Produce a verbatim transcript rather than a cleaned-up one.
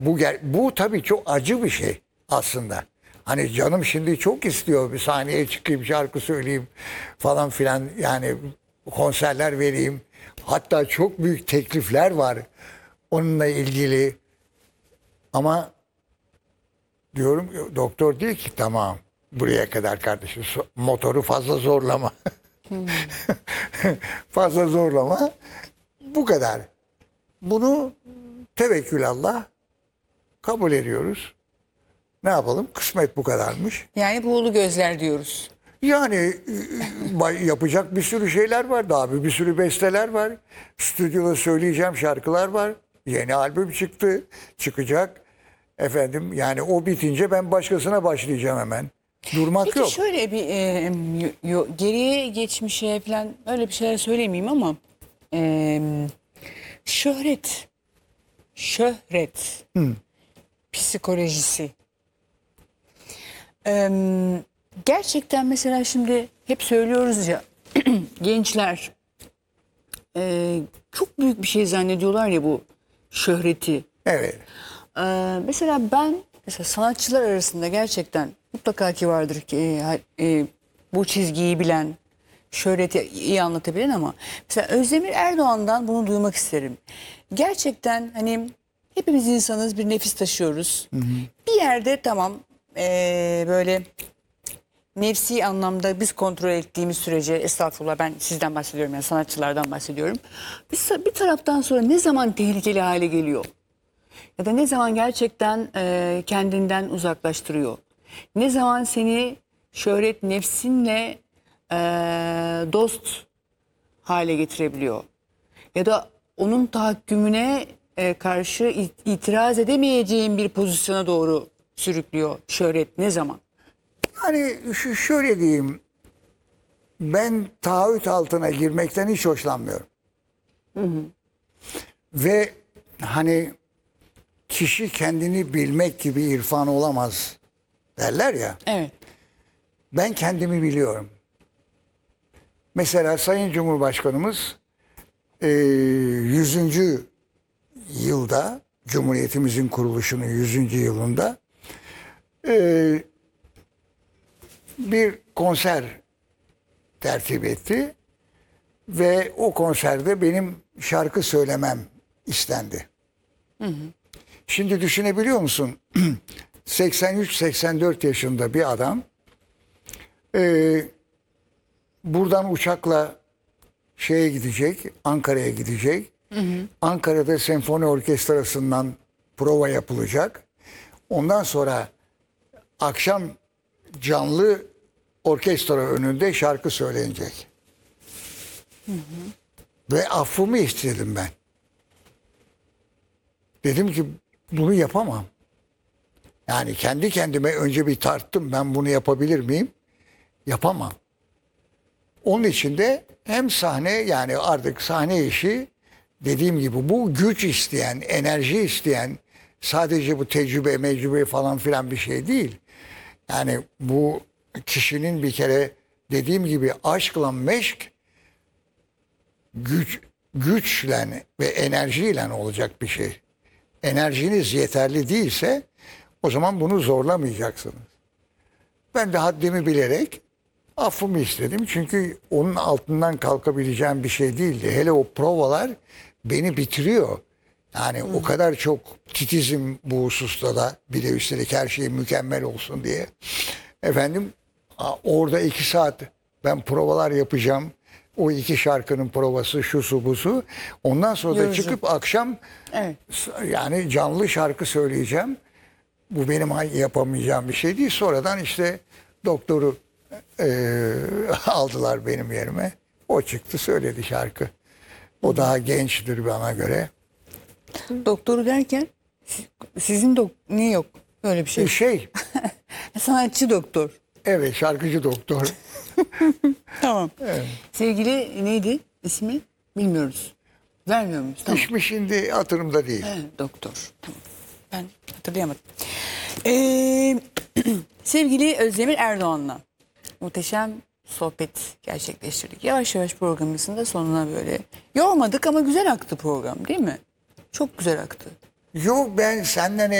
Bu ger- bu tabii çok acı bir şey aslında. Hani canım şimdi çok istiyor bir sahneye çıkayım, şarkı söyleyeyim falan filan, yani konserler vereyim. Hatta çok büyük teklifler var onunla ilgili. Ama diyorum, doktor diyor ki tamam, buraya kadar kardeşim, so- motoru fazla zorlama. Fazla zorlama. Bu kadar. Bunu tevekkül Allah, kabul ediyoruz. Ne yapalım? Kısmet bu kadarmış. Yani buğulu gözler diyoruz. Yani e, yapacak bir sürü şeyler var daha, bir sürü besteler var. Stüdyoda söyleyeceğim şarkılar var. Yeni albüm çıktı, çıkacak. Efendim, yani o bitince ben başkasına başlayacağım hemen. Durmak Peki yok. şöyle bir e, yo- yo- geriye geçmişe falan öyle bir şeyler söylemeyeyim ama e, şöhret, şöhret psikolojisi. E, gerçekten mesela şimdi hep söylüyoruz ya gençler e, çok büyük bir şey zannediyorlar ya bu şöhreti. Evet. Ee, mesela ben mesela sanatçılar arasında gerçekten mutlaka ki vardır ki e, ha- e, bu çizgiyi bilen, şöhreti iyi anlatabilen ama mesela Özdemir Erdoğan'dan bunu duymak isterim. Gerçekten hani hepimiz insanız, bir nefis taşıyoruz. Bir yerde tamam e, böyle nefsi anlamda biz kontrol ettiğimiz sürece, estağfurullah ben sizden bahsediyorum, yani sanatçılardan bahsediyorum. Bir, bir taraftan sonra ne zaman tehlikeli hale geliyor? Ya da ne zaman gerçekten e, kendinden uzaklaştırıyor? Ne zaman seni şöhret nefsinle e, dost hale getirebiliyor? Ya da onun tahakkümüne e, karşı it- itiraz edemeyeceğin bir pozisyona doğru sürüklüyor şöhret ne zaman? Hani şu, şöyle diyeyim. Ben taahhüt altına girmekten hiç hoşlanmıyorum. Ve hani kişi kendini bilmek gibi irfan olamaz derler ya. Evet. Ben kendimi biliyorum. Mesela Sayın Cumhurbaşkanımız eee, yüzüncü yılda, Cumhuriyetimizin kuruluşunun yüzüncü yılında eee, bir konser tertip etti. Ve o konserde benim şarkı söylemem istendi. Şimdi düşünebiliyor musun? seksen üç seksen dört yaşında bir adam eee, buradan uçakla şeye gidecek, Ankara'ya gidecek. Ankara'da senfoni orkestrasından prova yapılacak. Ondan sonra akşam canlı orkestra önünde şarkı söylenecek. Ve affımı istedim ben. Dedim ki bunu yapamam. Yani kendi kendime önce bir tarttım, ben bunu yapabilir miyim? Yapamam. Onun için de hem sahne, yani artık sahne işi, dediğim gibi bu güç isteyen, enerji isteyen, sadece bu tecrübe, mecrübe falan filan bir şey değil. Yani bu kişinin bir kere dediğim gibi aşkla meşk, güç, güçle ve enerjiyle olacak bir şey. Enerjiniz yeterli değilse o zaman bunu zorlamayacaksınız. Ben de haddimi bilerek affımı istedim. Çünkü onun altından kalkabileceğim bir şey değildi. Hele o provalar beni bitiriyor. Yani o kadar çok titizim bu hususta da, bir de üstelik her şey mükemmel olsun diye. Efendim, a- orada iki saat ben provalar yapacağım. O iki şarkının provası, şusu busu. Ondan sonra da Yorucu. çıkıp akşam Evet. s- yani canlı şarkı söyleyeceğim. Bu benim hay- yapamayacağım bir şey değil. Sonradan işte doktoru eee, aldılar benim yerime. O çıktı, söyledi şarkı. O daha gençtir bana göre. Doktoru derken siz- sizin dok ne yok öyle bir E, şey. Şey, Sanatçı doktor. evet, şarkıcı doktor. Tamam. Sevgili neydi ismi? Bilmiyoruz. Vermiyor muyuz? Tamam. İsmi şimdi hatırımda değil. Evet, doktor. Tamam. Ben hatırlayamadım. Ee, sevgili Özdemir Erdoğan'la muhteşem sohbet gerçekleştirdik. Yavaş yavaş programımızın da sonuna böyle yormadık ama güzel aktı program değil mi? Çok güzel aktı. Yok ben senden